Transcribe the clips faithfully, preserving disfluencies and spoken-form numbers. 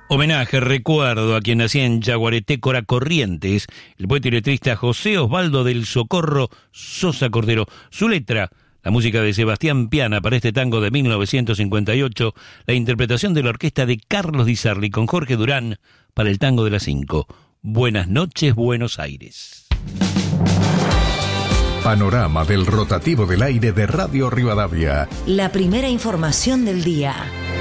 Homenaje, recuerdo a quien nacía en Yaguareté, Cora, Corrientes, el poeta y letrista José Osvaldo del Socorro Sosa Cordero. Su letra, la música de Sebastián Piana para este tango de mil novecientos cincuenta y ocho, la interpretación de la orquesta de Carlos Di Sarli con Jorge Durán para el tango de las cinco. Buenas noches, Buenos Aires. Panorama del rotativo del aire de Radio Rivadavia. La primera información del día.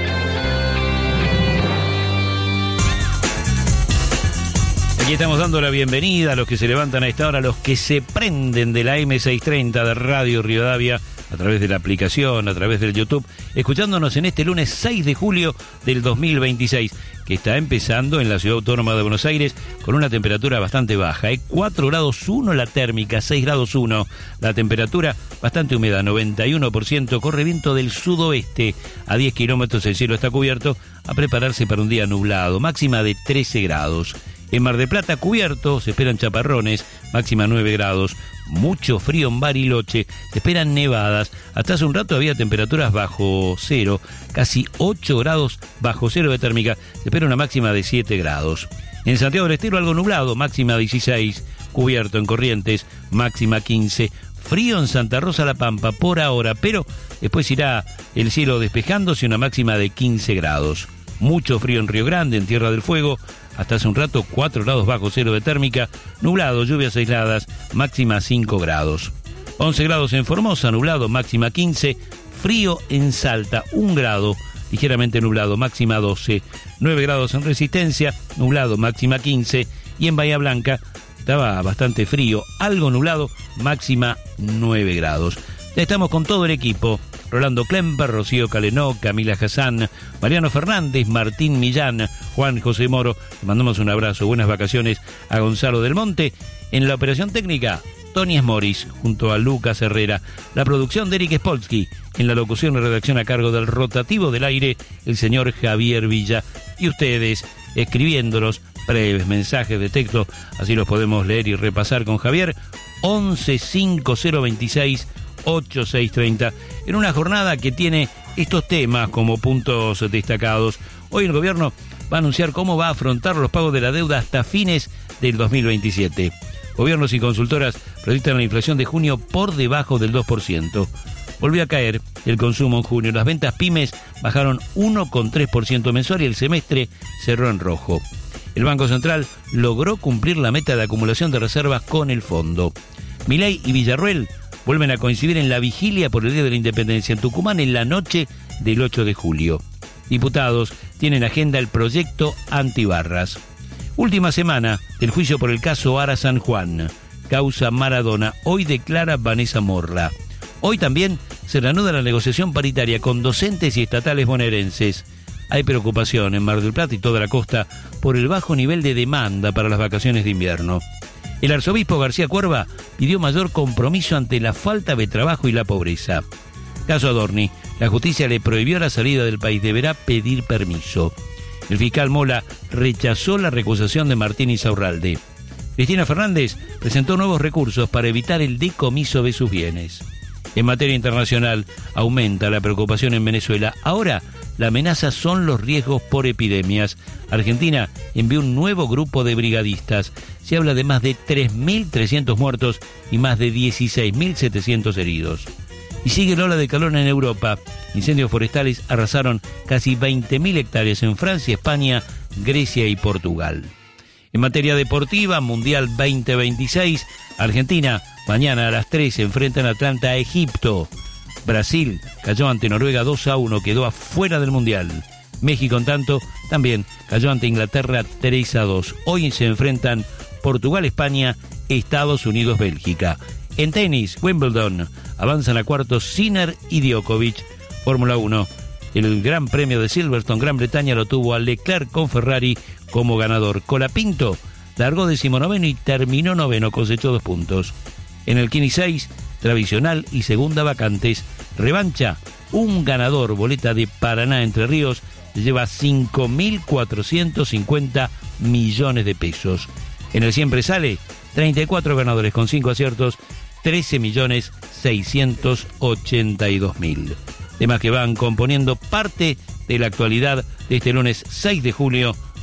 Aquí estamos dando la bienvenida a los que se levantan a esta hora, a los que se prenden de la eme seiscientos treinta de Radio Rivadavia a través de la aplicación, a través del YouTube, escuchándonos en este lunes seis de julio del dos mil veintiséis, que está empezando en la Ciudad Autónoma de Buenos Aires con una temperatura bastante baja, ¿eh? cuatro grados uno la térmica, seis grados uno la temperatura, bastante húmeda, noventa y uno por ciento, corre viento del sudoeste, a diez kilómetros el cielo está cubierto, a prepararse para un día nublado, máxima de trece grados. En Mar del Plata, cubierto, se esperan chaparrones, máxima nueve grados, mucho frío en Bariloche, se esperan nevadas, hasta hace un rato había temperaturas bajo cero, casi ocho grados bajo cero de térmica, se espera una máxima de siete grados. En Santiago del Estero algo nublado, máxima dieciséis, cubierto en Corrientes, máxima quince, frío en Santa Rosa La Pampa por ahora, pero después irá el cielo despejándose, una máxima de quince grados. Mucho frío en Río Grande, en Tierra del Fuego, hasta hace un rato cuatro grados bajo cero de térmica, nublado, lluvias aisladas, máxima cinco grados. once grados en Formosa, nublado, máxima quince, frío en Salta, un grado, ligeramente nublado, máxima doce, nueve grados en Resistencia, nublado, máxima quince, y en Bahía Blanca estaba bastante frío, algo nublado, máxima nueve grados. Ya estamos con todo el equipo. Rolando Klemper, Rocío Calenó, Camila Hassan, Mariano Fernández, Martín Millán, Juan José Moro. Le mandamos un abrazo, buenas vacaciones a Gonzalo del Monte. En la operación técnica, Tony Smoris, junto a Lucas Herrera. La producción de Eric Spolsky. En la locución y redacción a cargo del rotativo del aire, el señor Javier Villa. Y ustedes, escribiéndonos breves mensajes de texto, así los podemos leer y repasar con Javier. once cinco cero veintiséis ochenta y seis treinta, en una jornada que tiene estos temas como puntos destacados. Hoy el gobierno va a anunciar cómo va a afrontar los pagos de la deuda hasta fines del dos mil veintisiete. Gobiernos y consultoras proyectan la inflación de junio por debajo del dos por ciento. Volvió a caer el consumo en junio. Las ventas pymes bajaron uno coma tres por ciento mensual y el semestre cerró en rojo. El Banco Central logró cumplir la meta de acumulación de reservas con el fondo. Milei y Villarruel vuelven a coincidir en la vigilia por el Día de la Independencia en Tucumán en la noche del ocho de julio. Diputados tienen agenda el proyecto antibarras. Última semana del juicio por el caso Ara San Juan, causa Maradona. Hoy declara Vanessa Morla. Hoy también se reanuda la negociación paritaria con docentes y estatales bonaerenses. Hay preocupación en Mar del Plata y toda la costa por el bajo nivel de demanda para las vacaciones de invierno. El arzobispo García Cuerva pidió mayor compromiso ante la falta de trabajo y la pobreza. Caso Adorni, la justicia le prohibió la salida del país, deberá pedir permiso. El fiscal Mola rechazó la recusación de Martín Insaurralde. Cristina Fernández presentó nuevos recursos para evitar el decomiso de sus bienes. En materia internacional, aumenta la preocupación en Venezuela. Ahora, la amenaza son los riesgos por epidemias. Argentina envió un nuevo grupo de brigadistas. Se habla de más de tres mil trescientos muertos y más de dieciséis mil setecientos heridos. Y sigue la ola de calor en Europa. Incendios forestales arrasaron casi veinte mil hectáreas en Francia, España, Grecia y Portugal. En materia deportiva, Mundial veinte veintiséis, Argentina mañana a las tres se enfrentan a Atlanta a Egipto. Brasil cayó ante Noruega dos a uno, quedó afuera del Mundial. México, en tanto, también cayó ante Inglaterra tres a dos. Hoy se enfrentan Portugal, España, Estados Unidos, Bélgica. En tenis, Wimbledon, avanzan a cuartos Sinner y Djokovic. Fórmula uno, el Gran Premio de Silverstone, Gran Bretaña, lo tuvo a Leclerc con Ferrari como ganador. Colapinto largó decimonoveno y terminó noveno, cosechó dos puntos. En el quince seis, tradicional y segunda vacantes, revancha, un ganador, boleta de Paraná Entre Ríos, lleva cinco mil cuatrocientos cincuenta millones de pesos. En el siempre sale, treinta y cuatro ganadores con cinco aciertos, trece millones seiscientos ochenta y dos mil. Temas que van componiendo parte de la actualidad de este lunes seis de julio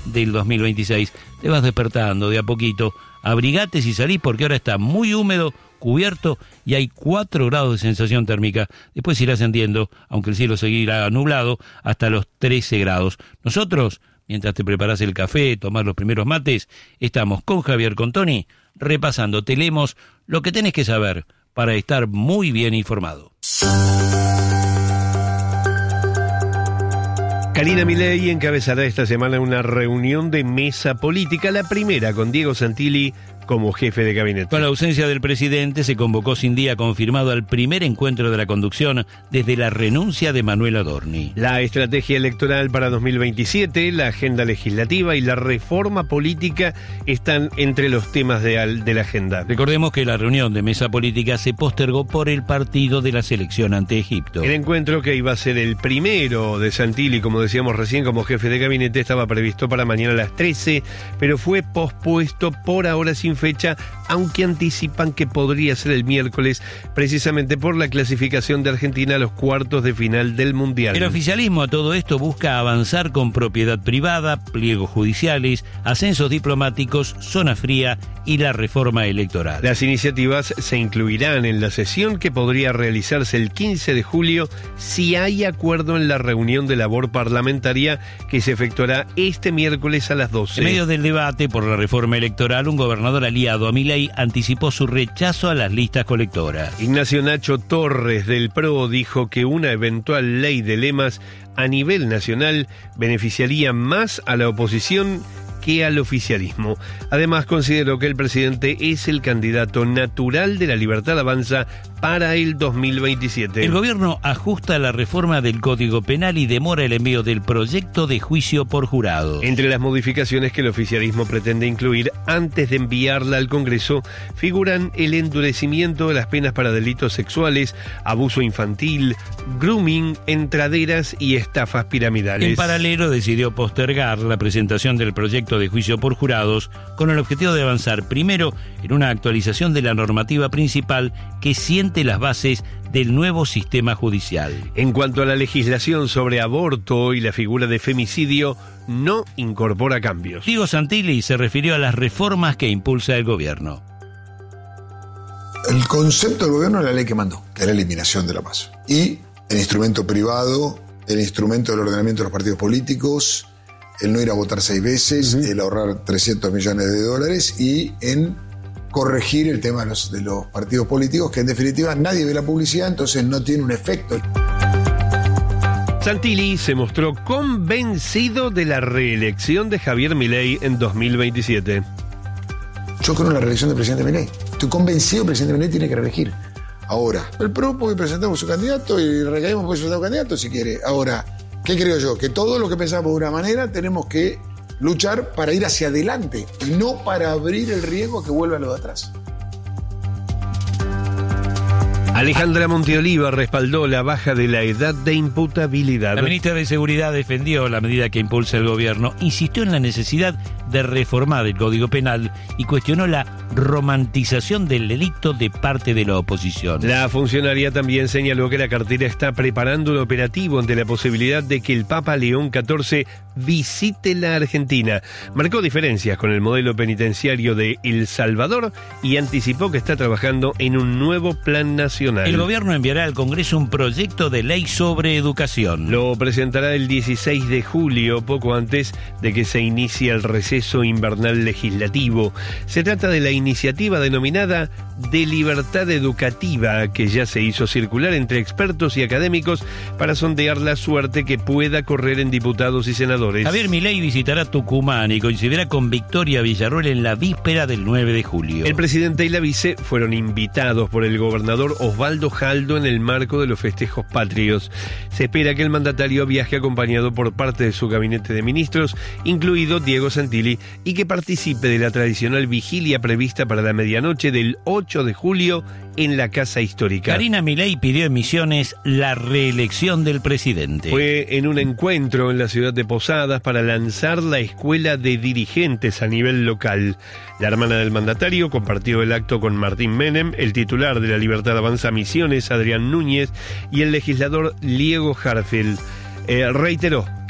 del dos mil veintiséis. Te vas despertando de a poquito. Abrigate si salís porque ahora está muy húmedo, cubierto y hay cuatro grados de sensación térmica. Después irá ascendiendo, aunque el cielo seguirá nublado, hasta los trece grados. Nosotros, mientras te preparás el café, tomás los primeros mates, estamos con Javier Contoni repasando. Te leemos lo que tenés que saber para estar muy bien informado. Karina Milei encabezará esta semana una reunión de mesa política, la primera con Diego Santilli como jefe de gabinete. Con la ausencia del presidente se convocó sin día confirmado al primer encuentro de la conducción desde la renuncia de Manuel Adorni. La estrategia electoral para dos mil veintisiete, la agenda legislativa y la reforma política están entre los temas de, de la agenda. Recordemos que la reunión de mesa política se postergó por el partido de la selección ante Egipto. El encuentro, que iba a ser el primero de Santilli, como decíamos recién, como jefe de gabinete, estaba previsto para mañana a las trece, pero fue pospuesto por ahora sin fecha, aunque anticipan que podría ser el miércoles, precisamente por la clasificación de Argentina a los cuartos de final del Mundial. El oficialismo a todo esto busca avanzar con propiedad privada, pliegos judiciales, ascensos diplomáticos, zona fría y la reforma electoral. Las iniciativas se incluirán en la sesión que podría realizarse el quince de julio si hay acuerdo en la reunión de labor parlamentaria que se efectuará este miércoles a las doce. En medio del debate por la reforma electoral, un gobernador aliado a Milei anticipó su rechazo a las listas colectoras. Ignacio Nacho Torres del P R O dijo que una eventual ley de lemas a nivel nacional beneficiaría más a la oposición que al oficialismo. Además, consideró que el presidente es el candidato natural de la Libertad Avanza para el dos mil veintisiete. El gobierno ajusta la reforma del Código Penal y demora el envío del proyecto de juicio por jurado. Entre las modificaciones que el oficialismo pretende incluir antes de enviarla al Congreso figuran el endurecimiento de las penas para delitos sexuales, abuso infantil, grooming, entraderas y estafas piramidales. En paralelo, decidió postergar la presentación del proyecto de juicio por jurados con el objetivo de avanzar primero en una actualización de la normativa principal que siente las bases del nuevo sistema judicial. En cuanto a la legislación sobre aborto y la figura de femicidio, no incorpora cambios. Diego Santilli se refirió a las reformas que impulsa el gobierno. El concepto del gobierno es la ley que mandó, que es la eliminación de la paz. Y el instrumento privado, el instrumento del ordenamiento de los partidos políticos, el no ir a votar seis veces, uh-huh. el ahorrar trescientos millones de dólares y en corregir el tema de los, de los partidos políticos, que en definitiva nadie ve la publicidad, entonces no tiene un efecto. Santilli se mostró convencido de la reelección de Javier Milei en dos mil veintisiete. Yo creo en la reelección del presidente Milei. Estoy convencido que el presidente Milei tiene que reelegir. Ahora, el P R O puede presentar su candidato y el Recaísmo puede presentar un candidato si quiere. Ahora, ¿qué creo yo? Que todo lo que pensamos de una manera tenemos que luchar para ir hacia adelante y no para abrir el riesgo a que vuelva lo de atrás. Alejandra Monteoliva respaldó la baja de la edad de imputabilidad. La ministra de Seguridad defendió la medida que impulsa el gobierno, insistió en la necesidad de reformar el Código Penal y cuestionó la romantización del delito de parte de la oposición. La funcionaria también señaló que la cartera está preparando un operativo ante la posibilidad de que el Papa León catorce visite la Argentina. Marcó diferencias con el modelo penitenciario de El Salvador y anticipó que está trabajando en un nuevo plan nacional. El gobierno enviará al Congreso un proyecto de ley sobre educación. Lo presentará el dieciséis de julio, poco antes de que se inicie el receso invernal legislativo. Se trata de la iniciativa denominada de libertad educativa, que ya se hizo circular entre expertos y académicos para sondear la suerte que pueda correr en diputados y senadores. Javier Milei visitará Tucumán y coincidirá con Victoria Villarroel en la víspera del nueve de julio. El presidente y la vice fueron invitados por el gobernador Osvaldo Jaldo en el marco de los festejos patrios. Se espera que el mandatario viaje acompañado por parte de su gabinete de ministros, incluido Diego Santilli, y que participe de la tradicional vigilia prevista para la medianoche del ocho de julio en la Casa Histórica. Karina Milei pidió en Misiones la reelección del presidente. Fue en un encuentro en la ciudad de Posadas para lanzar la escuela de dirigentes a nivel local. La hermana del mandatario compartió el acto con Martín Menem, el titular de la Libertad Avanza Misiones, Adrián Núñez, y el legislador Diego Harfield. Eh, reiteró que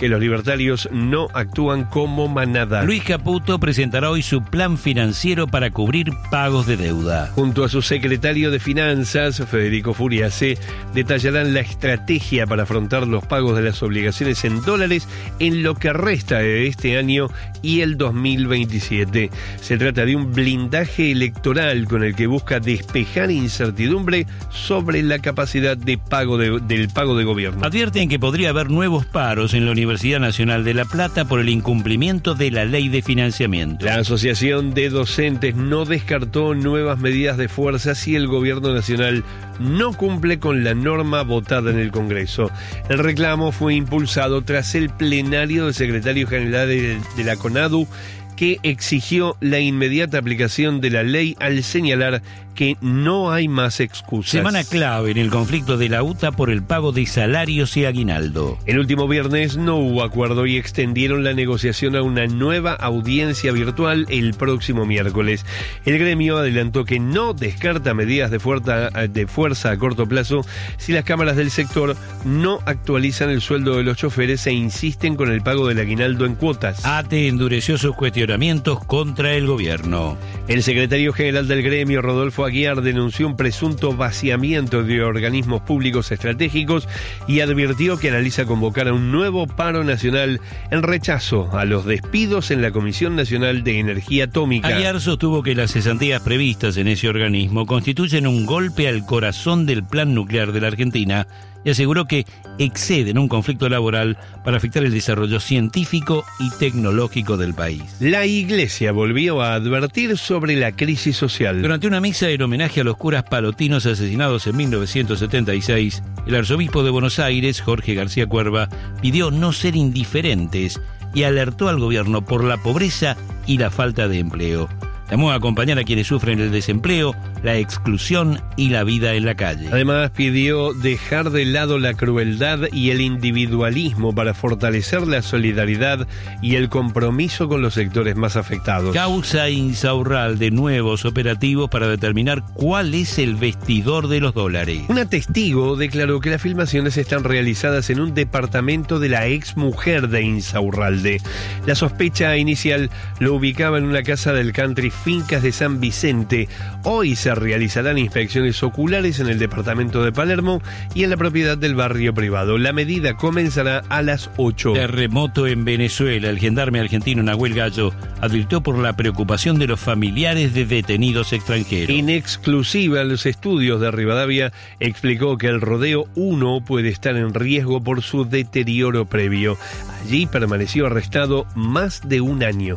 que los libertarios no actúan como manada. Luis Caputo presentará hoy su plan financiero para cubrir pagos de deuda. Junto a su secretario de Finanzas, Federico Furiase, detallarán la estrategia para afrontar los pagos de las obligaciones en dólares en lo que resta de este año y el dos mil veintisiete. Se trata de un blindaje electoral con el que busca despejar incertidumbre sobre la capacidad de pago de, del pago de gobierno. Advierten que podría haber nuevos paros en la Universidad Nacional de La Plata por el incumplimiento de la ley de financiamiento. La Asociación de Docentes no descartó nuevas medidas de fuerza si el gobierno nacional no cumple con la norma votada en el Congreso. El reclamo fue impulsado tras el plenario del secretario general de, de la CONADU, que exigió la inmediata aplicación de la ley al señalar que no hay más excusas. Semana clave en el conflicto de la U T A por el pago de salarios y aguinaldo. El último viernes no hubo acuerdo y extendieron la negociación a una nueva audiencia virtual el próximo miércoles. El gremio adelantó que no descarta medidas de fuerza, de fuerza a corto plazo si las cámaras del sector no actualizan el sueldo de los choferes e insisten con el pago del aguinaldo en cuotas. A T E endureció sus cuestionamientos contra el gobierno. El secretario general del gremio, Rodolfo Aguiar, denunció un presunto vaciamiento de organismos públicos estratégicos y advirtió que analiza convocar a un nuevo paro nacional en rechazo a los despidos en la Comisión Nacional de Energía Atómica. Aguiar sostuvo que las cesantías previstas en ese organismo constituyen un golpe al corazón del plan nuclear de la Argentina y aseguró que exceden un conflicto laboral para afectar el desarrollo científico y tecnológico del país. La Iglesia volvió a advertir sobre la crisis social. Durante una misa en homenaje a los curas palotinos asesinados en mil novecientos setenta y seis, el arzobispo de Buenos Aires, Jorge García Cuerva, pidió no ser indiferentes y alertó al gobierno por la pobreza y la falta de empleo. Llamó a acompañar a quienes sufren el desempleo, la exclusión y la vida en la calle. Además, pidió dejar de lado la crueldad y el individualismo para fortalecer la solidaridad y el compromiso con los sectores más afectados. Causa Insaurralde nuevos operativos para determinar cuál es el vestidor de los dólares. Una testigo declaró que las filmaciones están realizadas en un departamento de la ex mujer de Insaurralde. La sospecha inicial lo ubicaba en una casa del country Fincas de San Vicente. Hoy se realizarán inspecciones oculares en el departamento de Palermo y en la propiedad del barrio privado. La medida comenzará a las ocho. Terremoto en Venezuela. El gendarme argentino Nahuel Gallo advirtió por la preocupación de los familiares de detenidos extranjeros. En exclusiva, los estudios de Rivadavia explicó que el Rodeo uno puede estar en riesgo por su deterioro previo. Allí permaneció arrestado más de un año.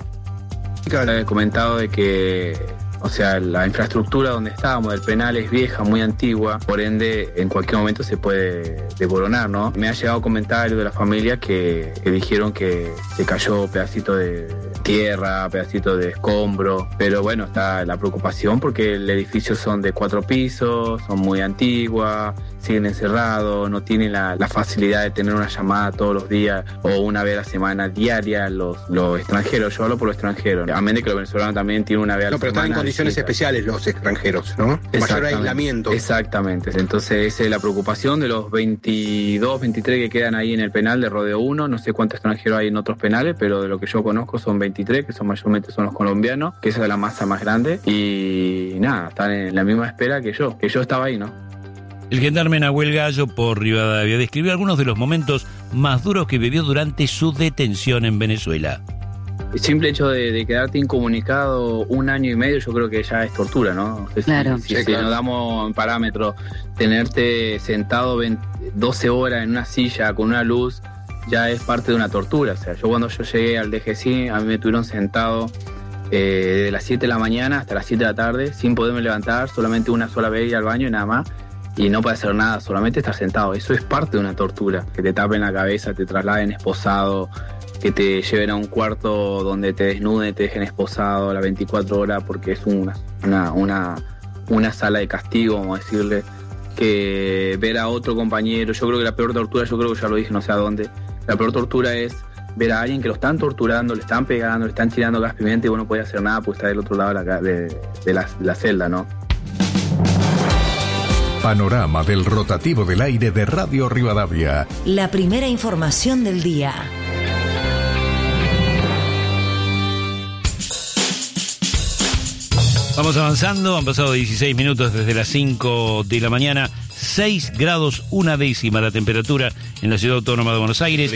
He comentado de que, o sea, la infraestructura donde estábamos del penal es vieja, muy antigua, por ende en cualquier momento se puede desboronar, ¿no? Me ha llegado comentarios de la familia que, que dijeron que se cayó pedacito de tierra, pedacito de escombro, pero bueno, está la preocupación porque el edificio son de cuatro pisos, son muy antiguas, siguen encerrados, no tienen la, la facilidad de tener una llamada todos los días o una vez a la semana diaria los, los extranjeros. Yo hablo por los extranjeros, a menos de que los venezolanos también tienen una vez a la no, pero semana. Están en condiciones distintas. Especiales los extranjeros, ¿no? De mayor aislamiento. Exactamente, entonces esa es la preocupación de los veintidós, veintitrés que quedan ahí en el penal de Rodeo uno, no sé cuántos extranjeros hay en otros penales, pero de lo que yo conozco son veintitrés, que son mayormente son los colombianos, que esa es la masa más grande, y nada, están en la misma espera que yo, que yo estaba ahí, ¿no? El gendarme Nahuel Gallo por Rivadavia describió algunos de los momentos más duros que vivió durante su detención en Venezuela. El simple hecho de, de quedarte incomunicado un año y medio, yo creo que ya es tortura, ¿no? O sea, claro. Si, Sí, si, claro. si nos damos en parámetro, tenerte sentado veinte, doce horas en una silla con una luz, ya es parte de una tortura. O sea, yo cuando yo llegué al D G C I, a mí me tuvieron sentado eh, desde las siete de la mañana hasta las siete de la tarde, sin poderme levantar, solamente una sola vez ir al baño y nada más. Y no puede hacer nada, solamente estar sentado. Eso es parte de una tortura. Que te tapen la cabeza, te trasladen esposado, que te lleven a un cuarto donde te desnuden, te dejen esposado a las veinticuatro horas, porque es una, una, una, una sala de castigo, vamos a decirle. Que ver a otro compañero, yo creo que la peor tortura, yo creo que ya lo dije, no sé a dónde, la peor tortura es ver a alguien que lo están torturando, le están pegando, le están tirando gas pimienta y vos no podés hacer nada porque está del otro lado de la, de, de la, de la celda, ¿no? Panorama del rotativo del aire de Radio Rivadavia. La primera información del día. Vamos avanzando, han pasado dieciséis minutos desde las cinco de la mañana, seis grados una décima la temperatura en la Ciudad Autónoma de Buenos Aires,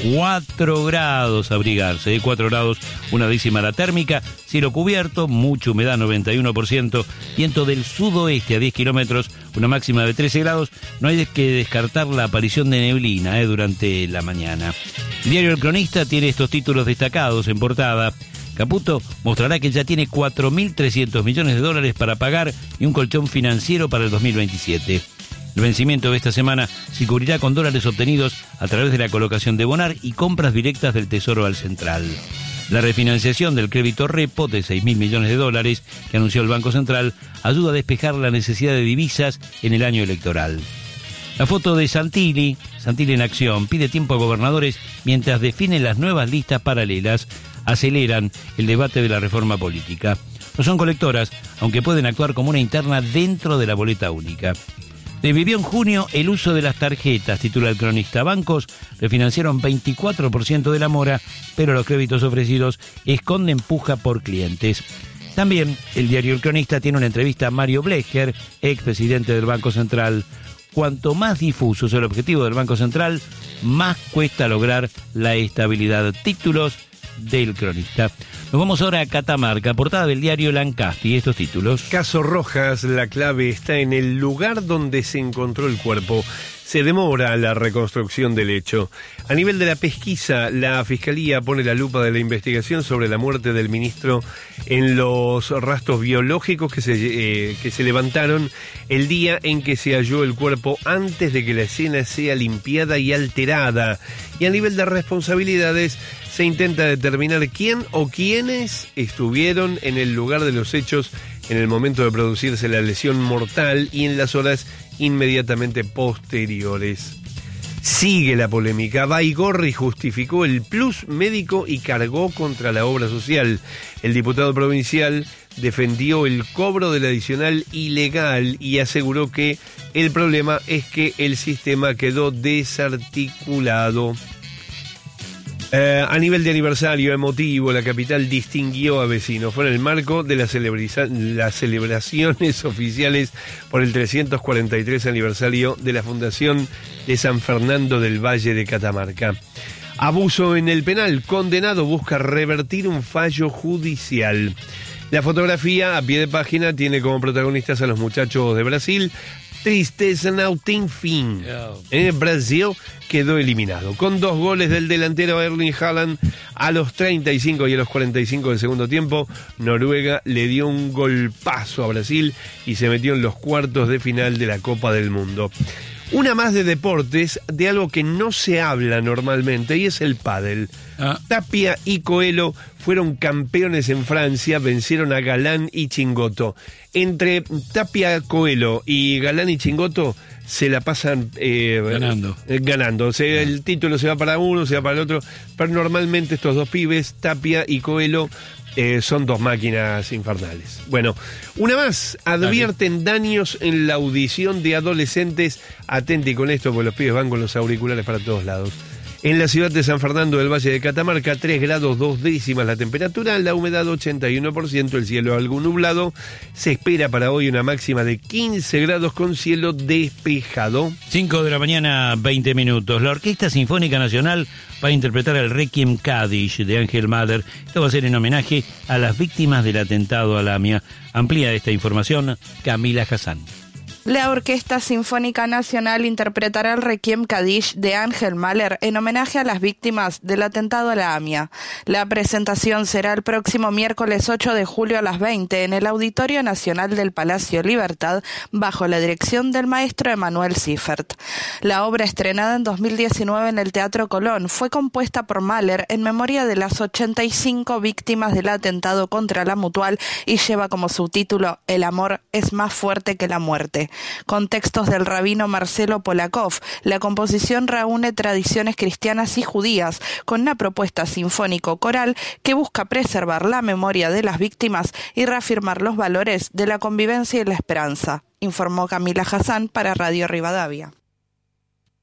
cuatro grados a abrigarse, cuatro grados una décima la térmica, cielo cubierto, mucha humedad noventa y uno por ciento, viento del sudoeste a diez kilómetros, una máxima de trece grados, no hay que descartar la aparición de neblina eh, durante la mañana. El diario El Cronista tiene estos títulos destacados en portada. Caputo mostrará que ya tiene cuatro mil trescientos millones de dólares para pagar y un colchón financiero para el dos mil veintisiete. El vencimiento de esta semana se cubrirá con dólares obtenidos a través de la colocación de Bonar y compras directas del Tesoro al Central. La refinanciación del crédito repo de seis mil millones de dólares que anunció el Banco Central ayuda a despejar la necesidad de divisas en el año electoral. La foto de Santilli, Santilli en acción, pide tiempo a gobernadores mientras definen las nuevas listas paralelas, aceleran el debate de la reforma política. No son colectoras, aunque pueden actuar como una interna dentro de la boleta única. Desvivió en junio el uso de las tarjetas, titula El Cronista. Bancos refinanciaron veinticuatro por ciento de la mora, pero los créditos ofrecidos esconden puja por clientes. También el diario El Cronista tiene una entrevista a Mario Blecher, expresidente del Banco Central. Cuanto más difuso es el objetivo del Banco Central, más cuesta lograr la estabilidad. Títulos del Cronista. Nos vamos ahora a Catamarca, portada del diario Lancasti, estos títulos. Caso Rojas, la clave está en el lugar donde se encontró el cuerpo. Se demora la reconstrucción del hecho. A nivel de la pesquisa, la Fiscalía pone la lupa de la investigación sobre la muerte del ministro en los rastros biológicos que se, eh, que se levantaron el día en que se halló el cuerpo antes de que la escena sea limpiada y alterada. Y a nivel de responsabilidades, se intenta determinar quién o quiénes estuvieron en el lugar de los hechos en el momento de producirse la lesión mortal y en las horas inmediatamente posteriores. Sigue la polémica. Baigorri justificó el plus médico y cargó contra la obra social. El diputado provincial defendió el cobro del adicional ilegal y aseguró que el problema es que el sistema quedó desarticulado. Eh, a nivel de aniversario emotivo, la capital distinguió a vecinos. Fue en el marco de las, las celebraciones oficiales por el trescientos cuarenta y tres aniversario de la fundación de San Fernando del Valle de Catamarca. Abuso en el penal. Condenado busca revertir un fallo judicial. La fotografía a pie de página tiene como protagonistas a los muchachos de Brasil. Tristeza não tem fin. En Brasil quedó eliminado. Con dos goles del delantero Erling Haaland a los treinta y cinco y a los cuarenta y cinco del segundo tiempo, Noruega le dio un golpazo a Brasil y se metió en los cuartos de final de la Copa del Mundo. Una más de deportes, de algo que no se habla normalmente, y es el pádel. Ah. Tapia y Coelho fueron campeones en Francia, vencieron a Galán y Chingotto. Entre Tapia, Coelho y Galán y Chingotto se la pasan eh, ganando. Eh, ganando. O sea, el título se va para uno, se va para el otro, pero normalmente estos dos pibes, Tapia y Coelho, Eh, son dos máquinas infernales. Bueno, una más. Advierten daños en la audición de adolescentes. Atente con esto, porque los pibes van con los auriculares para todos lados. En la ciudad de San Fernando del Valle de Catamarca, tres grados dos décimas la temperatura, la humedad ochenta y uno por ciento, el cielo algo nublado. Se espera para hoy una máxima de quince grados con cielo despejado. cinco de la mañana, veinte minutos. La Orquesta Sinfónica Nacional va a interpretar el Requiem Kaddish de Ángel Mahler. Esto va a ser en homenaje a las víctimas del atentado a la AMIA. Amplía esta información Camila Hassan. La Orquesta Sinfónica Nacional interpretará el Requiem Kaddish de Ángel Mahler en homenaje a las víctimas del atentado a la AMIA. La presentación será el próximo miércoles ocho de julio a las veinte en el Auditorio Nacional del Palacio Libertad, bajo la dirección del maestro Emanuel Siffert. La obra, estrenada en dos mil diecinueve en el Teatro Colón, fue compuesta por Mahler en memoria de las ochenta y cinco víctimas del atentado contra la Mutual y lleva como subtítulo El amor es más fuerte que la muerte. Con textos del rabino Marcelo Polakov, la composición reúne tradiciones cristianas y judías con una propuesta sinfónico-coral que busca preservar la memoria de las víctimas y reafirmar los valores de la convivencia y la esperanza, informó Camila Hassan para Radio Rivadavia.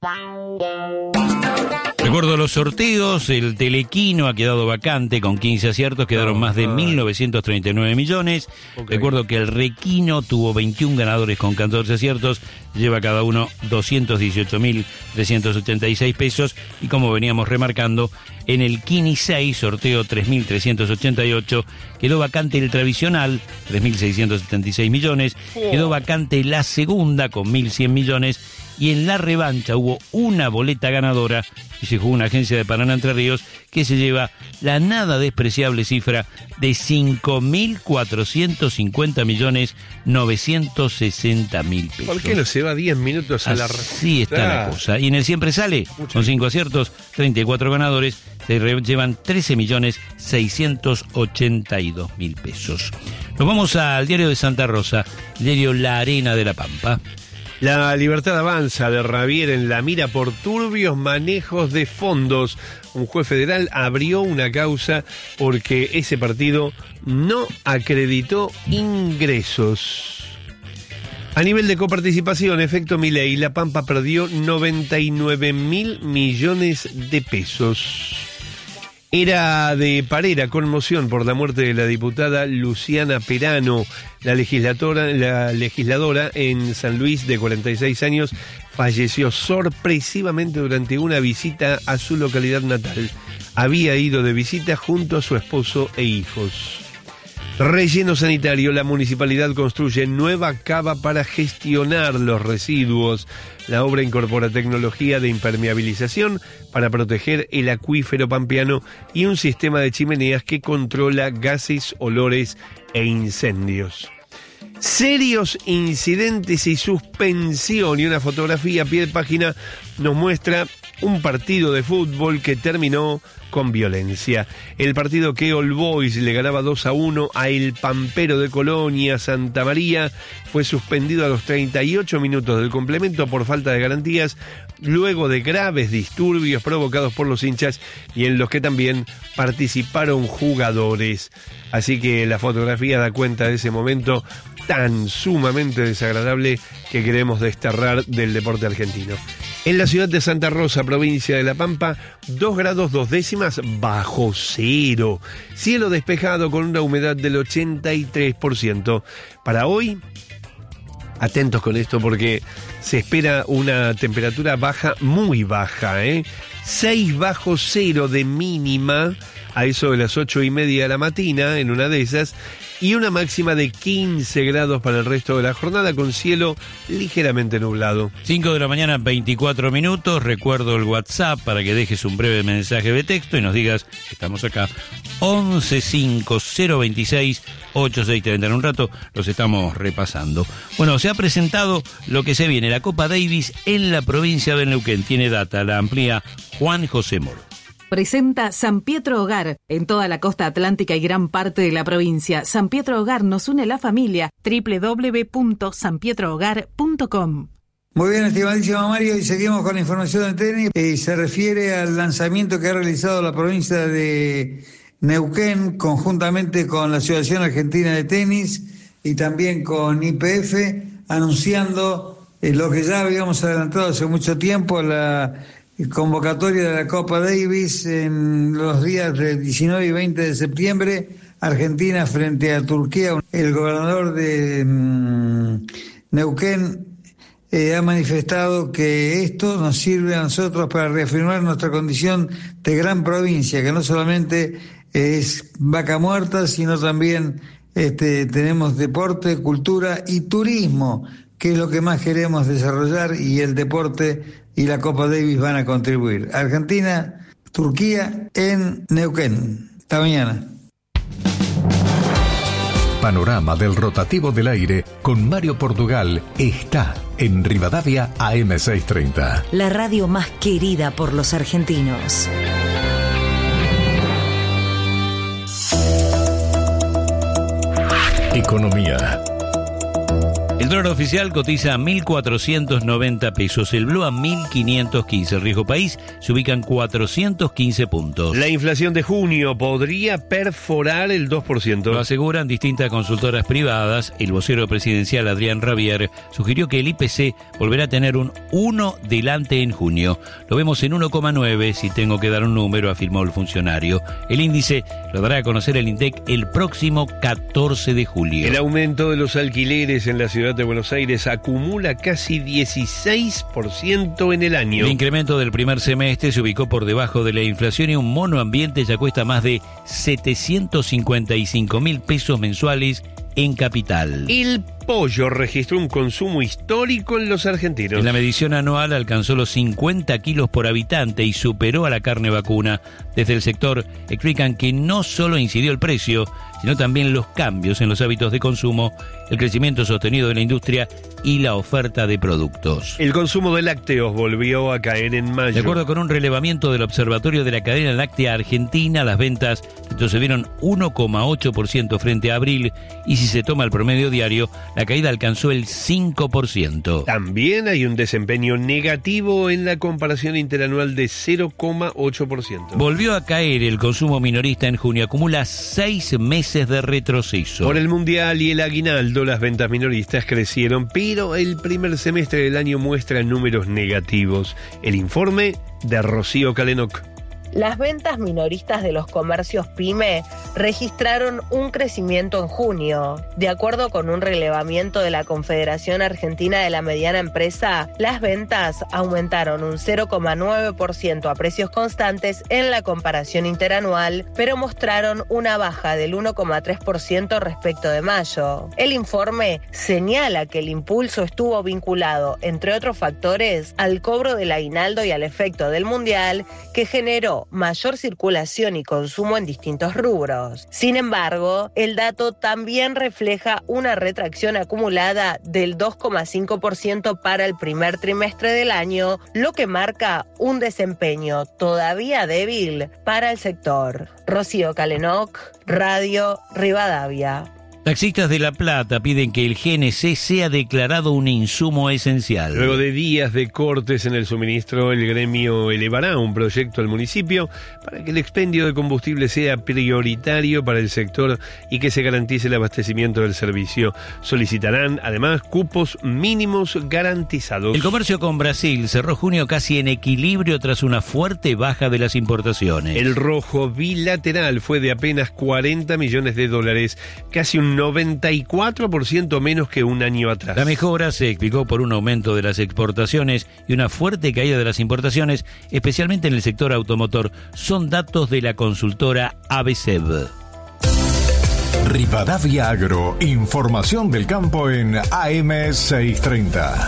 Recuerdo los sorteos, el Telequino ha quedado vacante con quince aciertos, quedaron más de mil novecientos treinta y nueve millones. Okay. Recuerdo que el Requino tuvo veintiún ganadores con catorce aciertos, lleva cada uno doscientos dieciocho mil trescientos ochenta y seis pesos, y como veníamos remarcando, en el Quini seis, sorteo tres mil trescientos ochenta y ocho, quedó vacante el tradicional, tres mil seiscientos setenta y seis millones, quedó vacante la segunda con mil cien millones, y en la revancha hubo una boleta ganadora y se jugó una agencia de Paraná Entre Ríos que se lleva la nada despreciable cifra de cinco mil cuatrocientos cincuenta millones novecientos sesenta mil pesos. ¿Por qué no se va diez minutos a la... Así está ah. la cosa. Y en el Siempre Sale, Mucho con cinco aciertos, treinta y cuatro ganadores, se llevan trece millones seiscientos ochenta y dos mil pesos. Nos vamos al diario de Santa Rosa, el diario La Arena de la Pampa. La Libertad Avanza de Ravier en la mira por turbios manejos de fondos. Un juez federal abrió una causa porque ese partido no acreditó ingresos. A nivel de coparticipación, efecto Milei, La Pampa perdió noventa y nueve mil millones de pesos. Era de Parera conmoción por la muerte de la diputada Luciana Perano. La legisladora, la legisladora en San Luis, de cuarenta y seis años, falleció sorpresivamente durante una visita a su localidad natal. Había ido de visita junto a su esposo e hijos. Relleno sanitario. La municipalidad construye nueva cava para gestionar los residuos. La obra incorpora tecnología de impermeabilización para proteger el acuífero pampeano y un sistema de chimeneas que controla gases, olores e incendios. Serios incidentes y suspensión, y una fotografía a pie de página nos muestra un partido de fútbol que terminó con violencia. El partido que All Boys le ganaba dos a uno a El Pampero de Colonia, Santa María, fue suspendido a los treinta y ocho minutos del complemento por falta de garantías, luego de graves disturbios provocados por los hinchas y en los que también participaron jugadores. Así que la fotografía da cuenta de ese momento tan sumamente desagradable que queremos desterrar del deporte argentino. En la ciudad de Santa Rosa, provincia de La Pampa, dos grados dos décimas bajo cero. Cielo despejado con una humedad del ochenta y tres por ciento. Para hoy, atentos con esto porque se espera una temperatura baja, muy baja, ¿eh? seis bajo cero de mínima, a eso de las ocho y media de la mañana, en una de esas, y una máxima de quince grados para el resto de la jornada, con cielo ligeramente nublado. cinco de la mañana, veinticuatro minutos. Recuerdo el WhatsApp para que dejes un breve mensaje de texto y nos digas que estamos acá. once cinco cero veintiséis ochenta y seis treinta. En un rato los estamos repasando. Bueno, se ha presentado lo que se viene, la Copa Davis en la provincia de Neuquén. Tiene data, la amplía Juan José Moro. Presenta San Pietro Hogar en toda la costa atlántica y gran parte de la provincia. San Pietro Hogar nos une la familia. doble u doble u doble u punto san pietro hogar punto com. Muy bien, estimadísimo Mario, y seguimos con la información de tenis. Y se refiere al lanzamiento que ha realizado la provincia de Neuquén conjuntamente con la Asociación Argentina de Tenis y también con Y P F, anunciando eh, lo que ya habíamos adelantado hace mucho tiempo, la convocatoria de la Copa Davis en los días del diecinueve y veinte de septiembre, Argentina frente a Turquía. El gobernador de mmm, Neuquén eh, ha manifestado que esto nos sirve a nosotros para reafirmar nuestra condición de gran provincia, que no solamente es vaca muerta, sino también este, tenemos deporte, cultura y turismo, que es lo que más queremos desarrollar, y el deporte y la Copa Davis van a contribuir. Argentina, Turquía en Neuquén. Hasta mañana. Panorama del rotativo del aire con Mario Portugal está en Rivadavia A M seiscientos treinta. La radio más querida por los argentinos. Economía. El dólar oficial cotiza a mil cuatrocientos noventa pesos, el blue a mil quinientos quince, el riesgo país se ubica en cuatrocientos quince puntos. La inflación de junio podría perforar el dos por ciento. Lo aseguran distintas consultoras privadas. El vocero presidencial Adrián Rabier sugirió que el I P C volverá a tener un uno delante en junio. Lo vemos en uno coma nueve, si tengo que dar un número, afirmó el funcionario. El índice lo dará a conocer el INDEC el próximo catorce de julio. El aumento de los alquileres en la ciudad de Buenos Aires acumula casi dieciséis por ciento en el año. El incremento del primer semestre se ubicó por debajo de la inflación y un monoambiente ya cuesta más de setecientos cincuenta y cinco mil pesos mensuales en Capital. El pollo registró un consumo histórico en los argentinos. En la medición anual alcanzó los cincuenta kilos por habitante y superó a la carne vacuna. Desde el sector explican que no solo incidió el precio, sino también los cambios en los hábitos de consumo, el crecimiento sostenido de la industria y la oferta de productos. El consumo de lácteos volvió a caer en mayo. De acuerdo con un relevamiento del Observatorio de la Cadena Láctea Argentina, las ventas retrocedieron uno coma ocho por ciento frente a abril y si se toma el promedio diario, la caída alcanzó el cinco por ciento. También hay un desempeño negativo en la comparación interanual de cero coma ocho por ciento. Volvió a caer el consumo minorista en junio, acumula seis meses de retroceso. Por el Mundial y el aguinaldo, las ventas minoristas crecieron, pero el primer semestre del año muestra números negativos. El informe de Rocío Calenoc. Las ventas minoristas de los comercios PYME registraron un crecimiento en junio. De acuerdo con un relevamiento de la Confederación Argentina de la Mediana Empresa, las ventas aumentaron un cero coma nueve por ciento a precios constantes en la comparación interanual, pero mostraron una baja del uno coma tres por ciento respecto de mayo. El informe señala que el impulso estuvo vinculado, entre otros factores, al cobro del aguinaldo y al efecto del Mundial, que generó mayor circulación y consumo en distintos rubros. Sin embargo, el dato también refleja una retracción acumulada del dos coma cinco por ciento para el primer trimestre del año, lo que marca un desempeño todavía débil para el sector. Rocío Calenoc, Radio Rivadavia. Taxistas de La Plata piden que el G N C sea declarado un insumo esencial. Luego de días de cortes en el suministro, el gremio elevará un proyecto al municipio para que el expendio de combustible sea prioritario para el sector y que se garantice el abastecimiento del servicio. Solicitarán, además, cupos mínimos garantizados. El comercio con Brasil cerró junio casi en equilibrio tras una fuerte baja de las importaciones. El rojo bilateral fue de apenas cuarenta millones de dólares, casi un noventa y cuatro por ciento menos que un año atrás. La mejora se explicó por un aumento de las exportaciones y una fuerte caída de las importaciones, especialmente en el sector automotor. Son datos de la consultora ABSEB. Rivadavia Agro, información del campo en A M seiscientos treinta.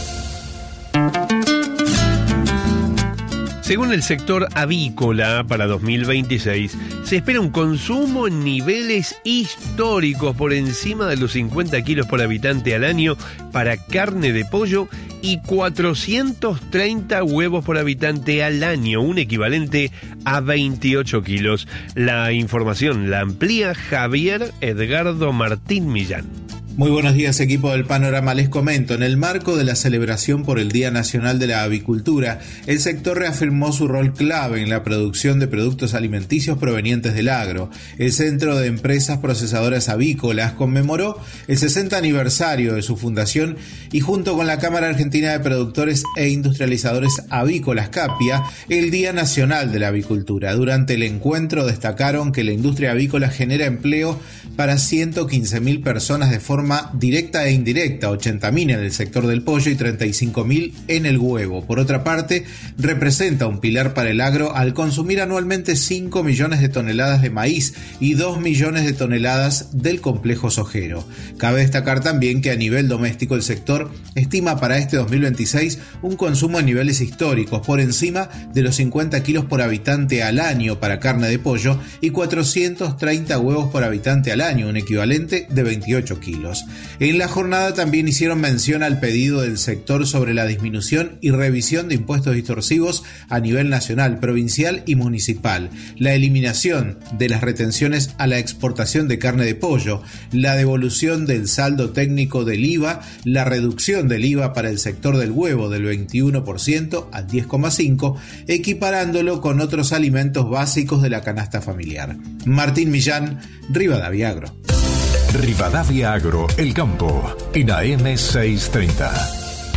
Según el sector avícola, para dos mil veintiséis, se espera un consumo en niveles históricos por encima de los cincuenta kilos por habitante al año para carne de pollo y cuatrocientos treinta huevos por habitante al año, un equivalente a veintiocho kilos. La información la amplía Javier Edgardo Martín Millán. Muy buenos días, equipo del Panorama. Les comento, en el marco de la celebración por el Día Nacional de la Avicultura, el sector reafirmó su rol clave en la producción de productos alimenticios provenientes del agro. El Centro de Empresas Procesadoras Avícolas conmemoró el sesenta aniversario de su fundación y junto con la Cámara Argentina de Productores e Industrializadores Avícolas, CAPIA, el Día Nacional de la Avicultura. Durante el encuentro destacaron que la industria avícola genera empleo para ciento quince mil personas de forma directa e indirecta, ochenta mil en el sector del pollo y treinta y cinco mil en el huevo. Por otra parte, representa un pilar para el agro al consumir anualmente cinco millones de toneladas de maíz y dos millones de toneladas del complejo sojero. Cabe destacar también que a nivel doméstico el sector estima para este dos mil veintiséis un consumo en niveles históricos por encima de los cincuenta kilos por habitante al año para carne de pollo y cuatrocientos treinta huevos por habitante al año, un equivalente de veintiocho kilos. argentinos. En la jornada también hicieron mención al pedido del sector sobre la disminución y revisión de impuestos distorsivos a nivel nacional, provincial y municipal, la eliminación de las retenciones a la exportación de carne de pollo, la devolución del saldo técnico del I V A, la reducción del I V A para el sector del huevo del veintiuno por ciento al diez coma cinco por ciento, equiparándolo con otros alimentos básicos de la canasta familiar. Martín Millán, Rivadavia Agro. Rivadavia Agro, el campo, en A M seiscientos treinta.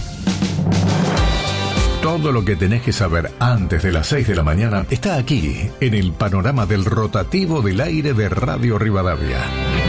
Todo lo que tenés que saber antes de las seis de la mañana está aquí, en el panorama del rotativo del aire de Radio Rivadavia.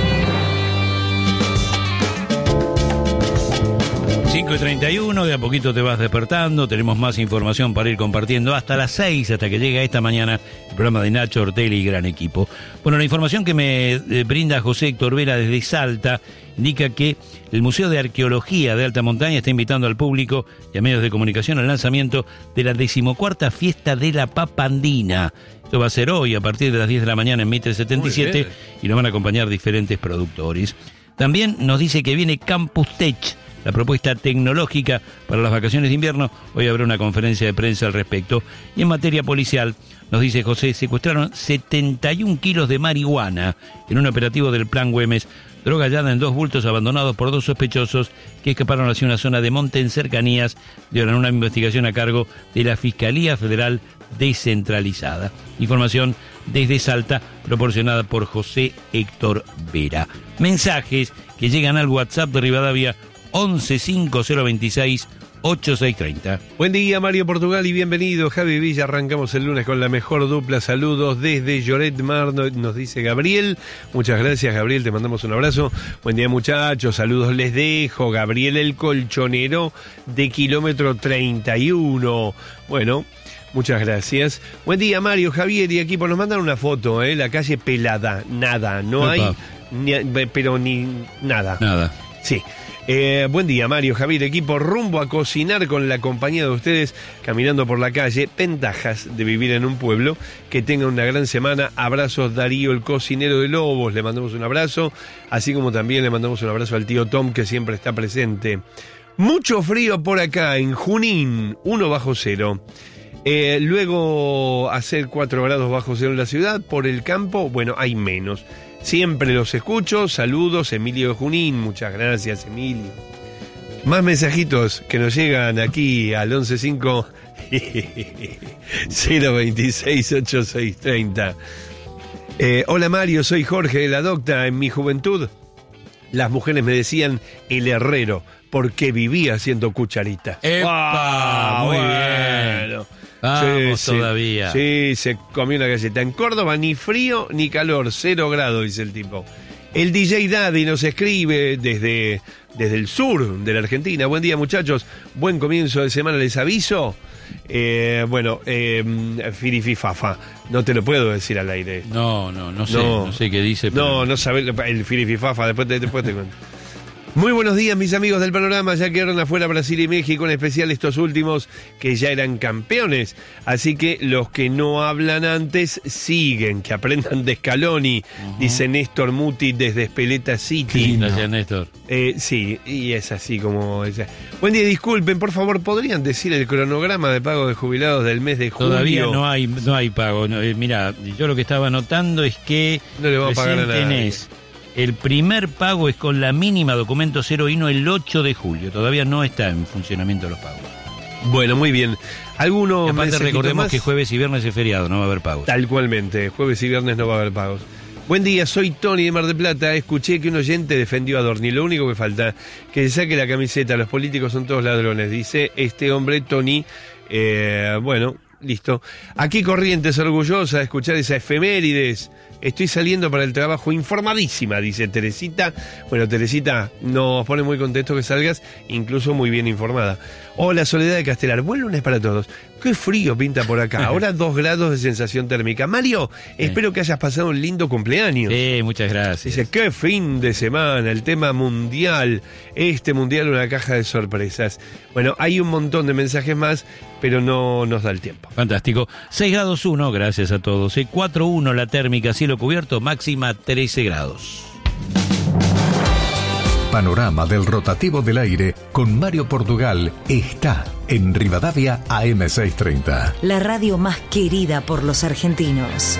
cinco y treinta y uno, de a poquito te vas despertando, tenemos más información para ir compartiendo hasta las seis, hasta que llega esta mañana el programa de Nacho Ortelli y gran equipo. Bueno, la información que me eh, brinda José Héctor Vera desde Salta indica que el Museo de Arqueología de Alta Montaña está invitando al público y a medios de comunicación al lanzamiento de la decimocuarta Fiesta de la Papa Andina. Esto va a ser hoy a partir de las diez de la mañana en Mitre setenta y siete y lo van a acompañar diferentes productores. También nos dice que viene Campus Tech, la propuesta tecnológica para las vacaciones de invierno. Hoy habrá una conferencia de prensa al respecto. Y en materia policial, nos dice José, secuestraron setenta y un kilos de marihuana en un operativo del Plan Güemes, droga hallada en dos bultos abandonados por dos sospechosos que escaparon hacia una zona de monte en cercanías de una investigación a cargo de la Fiscalía Federal Descentralizada. Información desde Salta, proporcionada por José Héctor Vera. Mensajes que llegan al WhatsApp de Rivadavia, once cinco cero veintiséis ochenta y seis treinta. Buen día, Mario Portugal, y bienvenido. Javi Villa, arrancamos el lunes con la mejor dupla. Saludos desde Lloret Mar, nos dice Gabriel. Muchas gracias, Gabriel, te mandamos un abrazo. Buen día, muchachos, saludos les dejo. Gabriel el colchonero de kilómetro treinta y uno. Bueno, muchas gracias. Buen día, Mario, Javier y equipo. Nos mandan una foto, ¿eh? La calle pelada, nada, no Opa. hay, ni, pero ni nada. Nada. Sí. Eh, buen día, Mario, Javier, equipo, rumbo a cocinar con la compañía de ustedes, caminando por la calle. Ventajas de vivir en un pueblo. Que tengan una gran semana. Abrazos, Darío, el cocinero de Lobos. Le mandamos un abrazo, así como también le mandamos un abrazo al tío Tom, que siempre está presente. Mucho frío por acá, en Junín, uno bajo cero. Eh, luego hacer cuatro grados bajo cero en la ciudad. Por el campo, bueno, hay menos. Siempre los escucho. Saludos, Emilio de Junín. Muchas gracias, Emilio. Más mensajitos que nos llegan aquí al once cinco cero veintiséis ochenta y seis treinta. Eh, hola, Mario, soy Jorge de la Docta. En mi juventud, las mujeres me decían el herrero, porque vivía haciendo cucharita. ¡Epa! ¡Wow! Muy bueno. bien. Vamos sí, todavía. Sí, se comió una galleta. En Córdoba ni frío ni calor, cero grados, dice el tipo. El D J Daddy nos escribe desde, desde el sur de la Argentina. Buen día, muchachos. Buen comienzo de semana, les aviso. Eh, bueno, eh, firififafa. No te lo puedo decir al aire. No, no, no sé. No, no sé qué dice. Pero... No, no sabes el firififafa. Después te, después te cuento. Muy buenos días, mis amigos del panorama. Ya quedaron afuera Brasil y México, en especial estos últimos que ya eran campeones. Así que los que no hablan antes siguen, que aprendan de Scaloni, uh-huh. Dice Néstor Muti desde Espeleta City. Gracias, Néstor. Eh, sí, y es así como... Es. Buen día, disculpen, por favor, ¿podrían decir el cronograma de pago de jubilados del mes de julio? Todavía no hay, no hay pago. No, eh, mira, yo lo que estaba notando es que no le vamos a pagar a nadie. Tenés el primer pago es con la mínima documento cero I N O el ocho de julio. Todavía no está en funcionamiento los pagos. Bueno, muy bien. Algunos y aparte recordemos más? que jueves y viernes es feriado, no va a haber pagos. Tal cualmente, jueves y viernes no va a haber pagos. Buen día, soy Tony de Mar del Plata. Escuché que un oyente defendió a Dorni. Lo único que falta, que se saque la camiseta. Los políticos son todos ladrones, dice este hombre, Tony. Eh, bueno, listo. Aquí Corrientes, orgullosa de escuchar esa efemérides. Estoy saliendo para el trabajo informadísima, dice Teresita. Bueno, Teresita, nos pone muy contento que salgas, incluso muy bien informada. Hola, Soledad de Castelar. Buen lunes para todos. Qué frío pinta por acá. Ahora dos grados de sensación térmica. Mario, sí. Espero que hayas pasado un lindo cumpleaños. Sí, muchas gracias. Dice, qué fin de semana, el tema mundial. Este mundial, una caja de sorpresas. Bueno, hay un montón de mensajes más, pero no nos da el tiempo. Fantástico. seis grados uno, gracias a todos. cuatro uno la térmica, cielo cubierto, máxima trece grados. panorama del rotativo del aire con Mario Portugal está en Rivadavia A M seiscientos treinta. La radio más querida por los argentinos.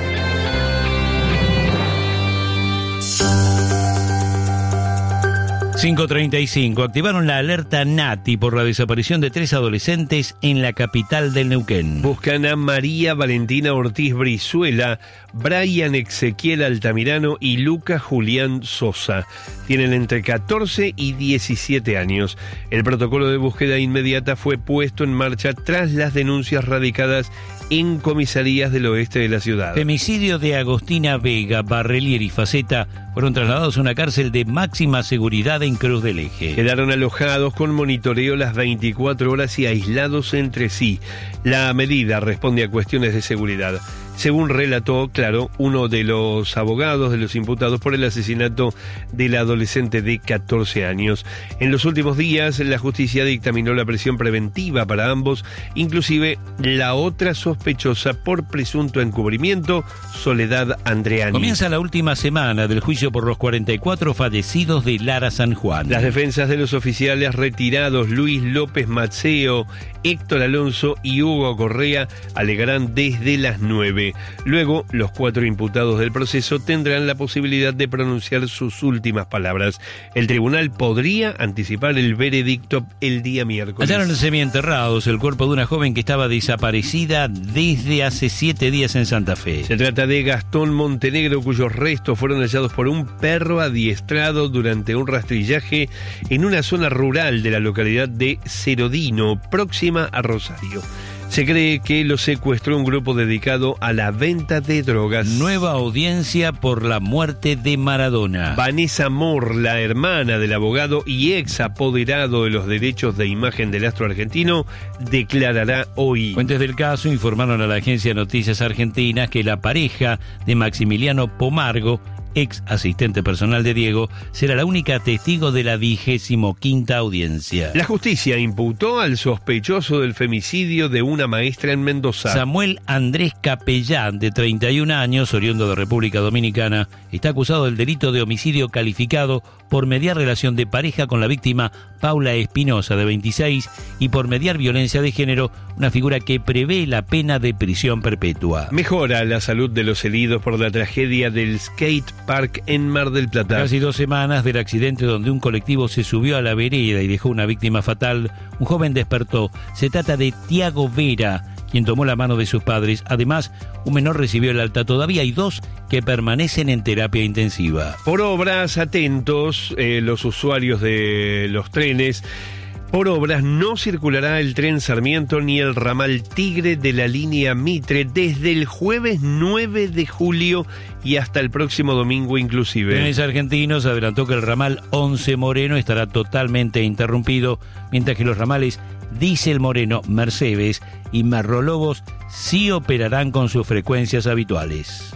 cinco treinta y cinco. Activaron la alerta Nati por la desaparición de tres adolescentes en la capital del Neuquén. Buscan a María Valentina Ortiz Brizuela, Brian Ezequiel Altamirano y Lucas Julián Sosa. Tienen entre catorce y diecisiete años. El protocolo de búsqueda inmediata fue puesto en marcha tras las denuncias radicadas en comisarías del oeste de la ciudad. Femicidio de Agostina Vega, Barrelier y Faceta fueron trasladados a una cárcel de máxima seguridad en Cruz del Eje. Quedaron alojados con monitoreo las veinticuatro horas y aislados entre sí. La medida responde a cuestiones de seguridad. Según relató, claro, uno de los abogados de los imputados por el asesinato del adolescente de catorce años. En los últimos días, la justicia dictaminó la prisión preventiva para ambos, inclusive la otra sospechosa por presunto encubrimiento, Soledad Andreani. Comienza la última semana del juicio por los cuarenta y cuatro fallecidos de Lara San Juan. Las defensas de los oficiales retirados Luis López Maceo, Héctor Alonso y Hugo Correa alegarán desde las nueve. Luego, los cuatro imputados del proceso tendrán la posibilidad de pronunciar sus últimas palabras. El tribunal podría anticipar el veredicto el día miércoles. Hallaron semienterrados el cuerpo de una joven que estaba desaparecida desde hace siete días en Santa Fe. Se trata de Gastón Montenegro, cuyos restos fueron hallados por un perro adiestrado durante un rastrillaje en una zona rural de la localidad de Cerodino, próxima a Rosario. Se cree que lo secuestró un grupo dedicado a la venta de drogas. Nueva audiencia por la muerte de Maradona. Vanessa Moore, la hermana del abogado y ex apoderado de los derechos de imagen del astro argentino, declarará hoy. Fuentes del caso informaron a la agencia de noticias argentinas que la pareja de Maximiliano Pomargo, ex asistente personal de Diego, será la única testigo de la vigésimo quinta audiencia. La justicia imputó al sospechoso del femicidio de una maestra en Mendoza. Samuel Andrés Capellán, de treinta y un años, oriundo de República Dominicana, está acusado del delito de homicidio calificado por mediar relación de pareja con la víctima Paula Espinosa, de veintiséis, y por mediar violencia de género, una figura que prevé la pena de prisión perpetua. Mejora la salud de los heridos por la tragedia del skate park en Mar del Plata. Casi dos semanas del accidente donde un colectivo se subió a la vereda y dejó una víctima fatal, un joven despertó. Se trata de Tiago Vera, quien tomó la mano de sus padres. Además, un menor recibió el alta. Todavía hay dos que permanecen en terapia intensiva. Por obras, atentos eh, los usuarios de los trenes. Por obras no circulará el tren Sarmiento ni el ramal Tigre de la línea Mitre desde el jueves nueve de julio y hasta el próximo domingo inclusive. Trenes Argentinos adelantó que el ramal once Moreno estará totalmente interrumpido, mientras que los ramales Diesel Moreno, Mercedes y Marrolobos sí operarán con sus frecuencias habituales.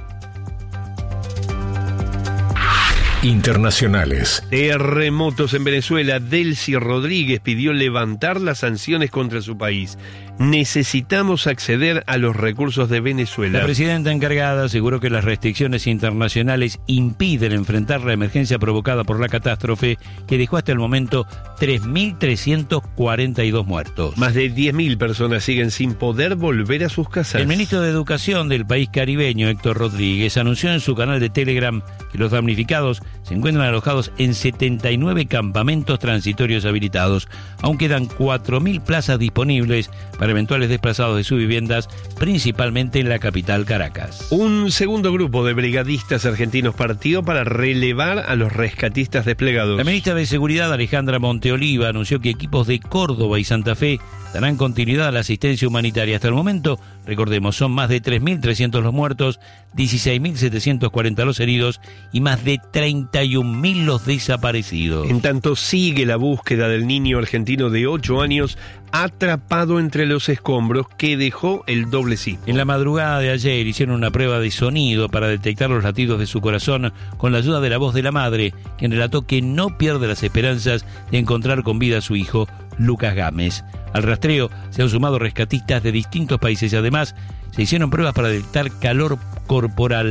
Internacionales. Terremotos en Venezuela. Delcy Rodríguez pidió levantar las sanciones contra su país. Necesitamos acceder a los recursos de Venezuela. La presidenta encargada aseguró que las restricciones internacionales impiden enfrentar la emergencia provocada por la catástrofe, que dejó hasta el momento tres mil trescientos cuarenta y dos muertos. Más de diez mil personas siguen sin poder volver a sus casas. El ministro de Educación del país caribeño, Héctor Rodríguez, anunció en su canal de Telegram que los damnificados se encuentran alojados en setenta y nueve campamentos transitorios habilitados. Aún quedan cuatro mil plazas disponibles para eventuales desplazados de sus viviendas, principalmente en la capital, Caracas. Un segundo grupo de brigadistas argentinos partió para relevar a los rescatistas desplegados. La ministra de Seguridad, Alejandra Monteoliva, anunció que equipos de Córdoba y Santa Fe darán continuidad a la asistencia humanitaria. Hasta el momento, recordemos, son más de tres mil trescientos los muertos, dieciséis mil setecientos cuarenta los heridos y más de treinta y un mil los desaparecidos. En tanto, sigue la búsqueda del niño argentino de ocho años atrapado entre los escombros que dejó el doble sismo. En la madrugada de ayer hicieron una prueba de sonido para detectar los latidos de su corazón con la ayuda de la voz de la madre, quien relató que no pierde las esperanzas de encontrar con vida a su hijo, Lucas Gámez. Al rastreo se han sumado rescatistas de distintos países y además se hicieron pruebas para detectar calor corporal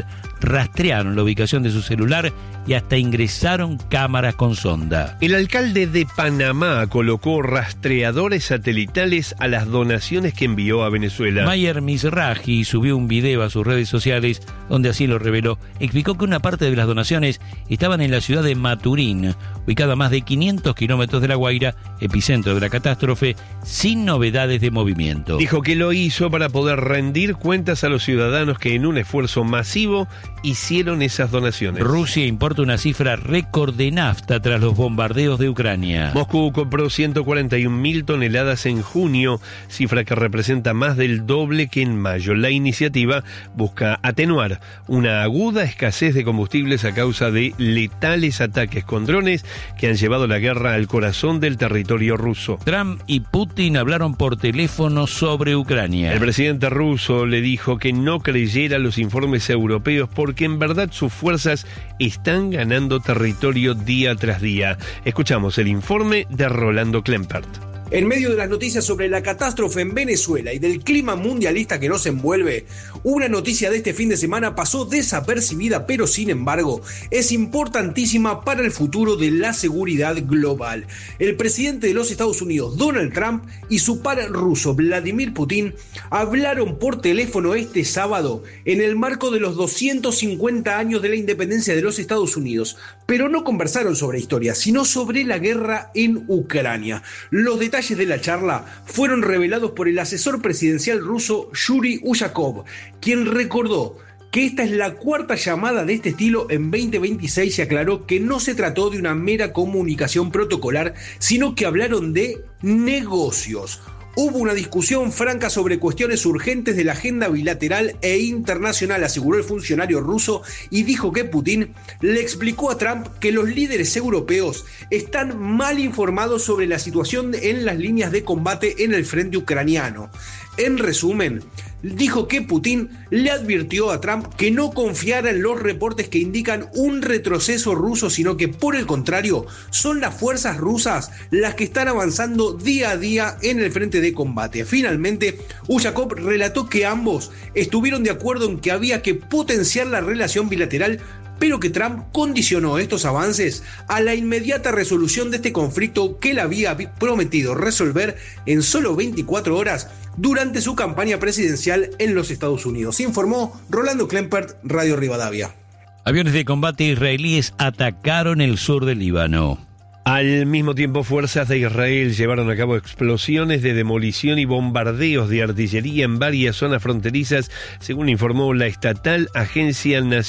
rastrearon la ubicación de su celular y hasta ingresaron cámaras con sonda. El alcalde de Panamá colocó rastreadores satelitales a las donaciones que envió a Venezuela. Mayer Mizrahi subió un video a sus redes sociales donde así lo reveló. Explicó que una parte de las donaciones estaban en la ciudad de Maturín, ubicada a más de quinientos kilómetros de La Guaira, epicentro de la catástrofe, sin novedades de movimiento. Dijo que lo hizo para poder rendir cuentas a los ciudadanos que en un esfuerzo masivo hicieron esas donaciones. Rusia importa una cifra récord de nafta tras los bombardeos de Ucrania. Moscú compró ciento cuarenta y un mil toneladas en junio, cifra que representa más del doble que en mayo. La iniciativa busca atenuar una aguda escasez de combustibles a causa de letales ataques con drones que han llevado la guerra al corazón del territorio ruso. Trump y Putin hablaron por teléfono sobre Ucrania. El presidente ruso le dijo que no creyera los informes europeos porque en verdad sus fuerzas están ganando territorio día tras día. Escuchamos el informe de Rolando Klempert. En medio de las noticias sobre la catástrofe en Venezuela y del clima mundialista que nos envuelve, una noticia de este fin de semana pasó desapercibida, pero sin embargo es importantísima para el futuro de la seguridad global. El presidente de los Estados Unidos, Donald Trump, y su par ruso, Vladimir Putin, hablaron por teléfono este sábado en el marco de los doscientos cincuenta años de la independencia de los Estados Unidos, pero no conversaron sobre historia, sino sobre la guerra en Ucrania. Los detalles de la charla fueron revelados por el asesor presidencial ruso Yuri Ushakov, quien recordó que esta es la cuarta llamada de este estilo en veinte veintiséis y aclaró que no se trató de una mera comunicación protocolar, sino que hablaron de negocios. Hubo una discusión franca sobre cuestiones urgentes de la agenda bilateral e internacional, aseguró el funcionario ruso, y dijo que Putin le explicó a Trump que los líderes europeos están mal informados sobre la situación en las líneas de combate en el frente ucraniano. En resumen, dijo que Putin le advirtió a Trump que no confiara en los reportes que indican un retroceso ruso, sino que por el contrario son las fuerzas rusas las que están avanzando día a día en el frente de combate. Finalmente, Ushakov relató que ambos estuvieron de acuerdo en que había que potenciar la relación bilateral, pero que Trump condicionó estos avances a la inmediata resolución de este conflicto que él había prometido resolver en solo veinticuatro horas durante su campaña presidencial en los Estados Unidos. Informó Rolando Klempert, Radio Rivadavia. Aviones de combate israelíes atacaron el sur del Líbano. Al mismo tiempo, fuerzas de Israel llevaron a cabo explosiones de demolición y bombardeos de artillería en varias zonas fronterizas, según informó la estatal Agencia Nacional